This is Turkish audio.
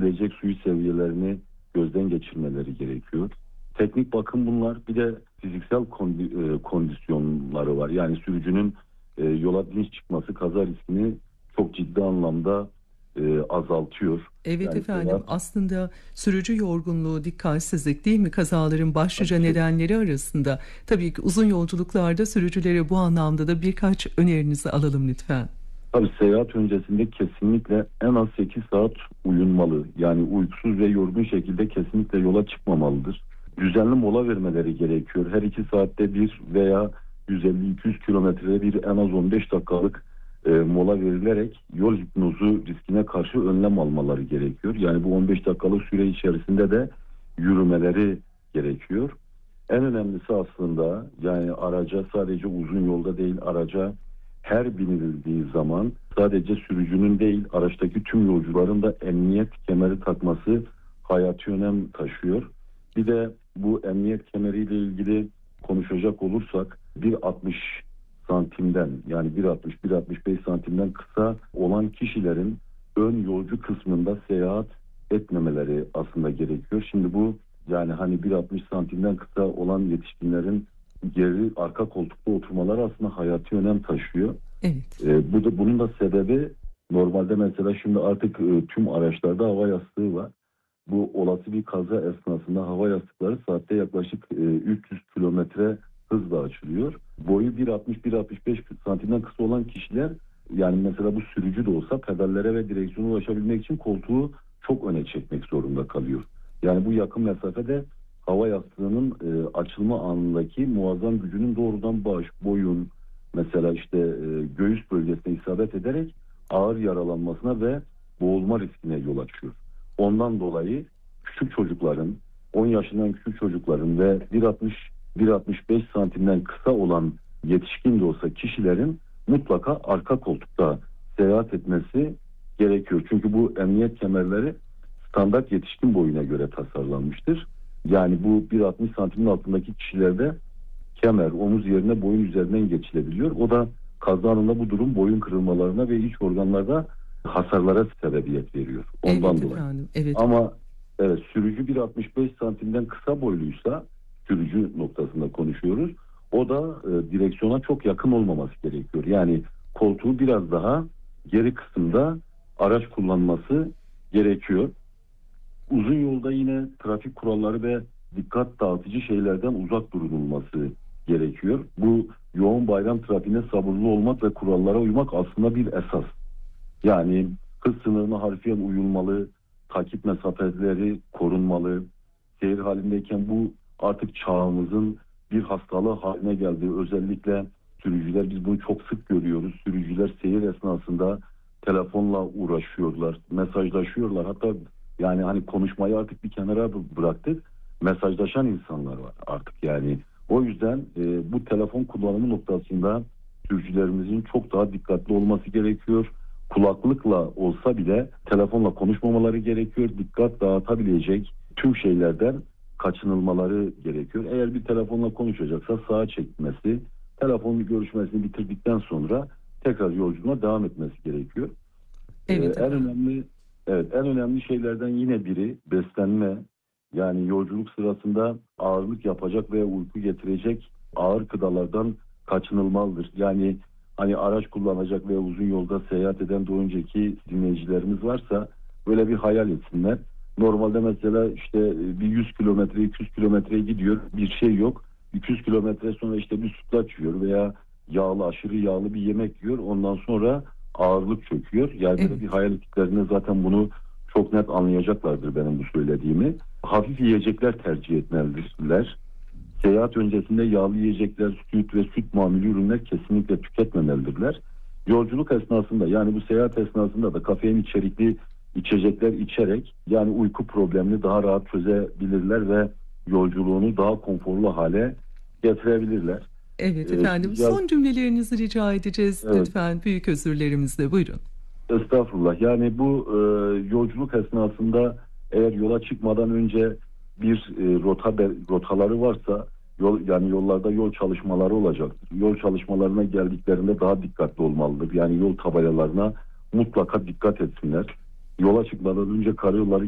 içilecek suyu seviyelerini gözden geçirmeleri gerekiyor. Teknik bakım bunlar. Bir de fiziksel kondisyonları var. Yani sürücünün yola dinç çıkması kaza riskini çok ciddi anlamda azaltıyor. Evet Yani efendim, aslında sürücü yorgunluğu, dikkatsizlik değil mi kazaların başlıca tabii, nedenleri arasında. Tabii ki uzun yolculuklarda sürücülere bu anlamda da birkaç önerinizi alalım lütfen. tabii seyahat öncesinde kesinlikle en az 8 saat uyunmalı. Yani uykusuz ve yorgun şekilde kesinlikle yola çıkmamalıdır. Düzenli mola vermeleri gerekiyor. Her 2 saatte bir veya 150-200 kilometrede bir en az 15 dakikalık mola verilerek yol hipnozu riskine karşı önlem almaları gerekiyor. Yani bu 15 dakikalık süre içerisinde de yürümeleri gerekiyor. En önemlisi aslında yani araca sadece uzun yolda değil, araca her binildiği zaman sadece sürücünün değil araçtaki tüm yolcuların da emniyet kemeri takması hayati önem taşıyor. Bir de bu emniyet kemeriyle ilgili konuşacak olursak 1.60 santimden yani 1.60-1.65 santimden kısa olan kişilerin ön yolcu kısmında seyahat etmemeleri aslında gerekiyor. Şimdi bu yani hani 1.60 santimden kısa olan yetişkinlerin geri arka koltukta oturmaları aslında hayati önem taşıyor. Evet. Bunun da sebebi normalde mesela şimdi artık tüm araçlarda hava yastığı var. Bu olası bir kaza esnasında hava yastıkları saatte yaklaşık 300 kilometre hızla açılıyor. Boyu 1.60-1.65 santimden kısa olan kişiler yani mesela bu sürücü de olsa pedallere ve direksiyona ulaşabilmek için koltuğu çok öne çekmek zorunda kalıyor. Yani bu yakın mesafede hava yastığının açılma anındaki muazzam gücünün doğrudan boyun mesela işte göğüs bölgesine isabet ederek ağır yaralanmasına ve boğulma riskine yol açıyor. Ondan dolayı küçük çocukların 10 yaşından küçük çocukların ve 1.60-1.65 santimden kısa olan yetişkin de olsa kişilerin mutlaka arka koltukta seyahat etmesi gerekiyor. Çünkü bu emniyet kemerleri standart yetişkin boyuna göre tasarlanmıştır. Yani bu 1.60 santimin altındaki kişilerde kemer omuz yerine boyun üzerinden geçilebiliyor. O da kaza anında bu durum boyun kırılmalarına ve iç organlarda hasarlara sebebiyet veriyor. Ondan Evet dolayı. efendim. Evet. Ama evet, sürücü 1.65 santimden kısa boyluysa sürücü noktasında konuşuyoruz. O da direksiyona çok yakın olmaması gerekiyor. Yani koltuğu biraz daha geri kısımda araç kullanması gerekiyor. Uzun yolda yine trafik kuralları ve dikkat dağıtıcı şeylerden uzak durulması gerekiyor. Bu yoğun bayram trafiğine sabırlı olmak ve kurallara uymak aslında bir esas. Yani hız sınırına harfiyen uyulmalı, takip mesafeleri korunmalı. Seyir halindeyken bu artık çağımızın bir hastalığı haline geldi. Özellikle sürücüler biz bunu çok sık görüyoruz. Sürücüler seyir esnasında telefonla uğraşıyorlar, mesajlaşıyorlar. Hatta yani hani konuşmayı artık bir kenara bıraktık. Mesajlaşan insanlar var artık yani. O yüzden bu telefon kullanımı noktasında sürücülerimizin çok daha dikkatli olması gerekiyor. Kulaklıkla olsa bile telefonla konuşmamaları gerekiyor. Dikkat dağıtabilecek tüm şeylerden kaçınılmaları gerekiyor. Eğer bir telefonla konuşacaksa sağa çekmesi, telefon görüşmesini bitirdikten sonra tekrar yolculuğuna devam etmesi gerekiyor. Evet efendim. En önemli şeylerden yine biri beslenme. Yani yolculuk sırasında ağırlık yapacak veya uyku getirecek ağır gıdalardan kaçınılmalıdır. Yani hani araç kullanacak veya uzun yolda seyahat eden daha önceki dinleyicilerimiz varsa böyle bir hayal etsinler. Normalde mesela işte bir 100 kilometre 200 kilometreye gidiyor, bir şey yok. 200 kilometre sonra işte bir sütlaç yiyor veya aşırı yağlı bir yemek yiyor. Ondan sonra ağırlık çöküyor. Yani böyle Evet. bir hayal ettiklerinde zaten bunu çok net anlayacaklardır benim bu söylediğimi. Hafif yiyecekler tercih etmelidirler. Seyahat öncesinde yağlı yiyecekler, süt ve süt mamulü ürünler kesinlikle tüketmemelidirler. Yolculuk esnasında yani bu seyahat esnasında da kafein içerikli içecekler içerek yani uyku problemini daha rahat çözebilirler ve yolculuğunu daha konforlu hale getirebilirler. Evet efendim. Şimdi Son cümlelerinizi rica edeceğiz evet, lütfen, büyük özürlerimizle. Buyurun. estağfurullah. Yani bu yolculuk esnasında eğer yola çıkmadan önce bir rotaları varsa yani yollarda yol çalışmaları olacaktır. Yol çalışmalarına geldiklerinde daha dikkatli olmalıdır. Yani yol tabelalarına mutlaka dikkat etsinler. Yola çıkmadan önce karayolları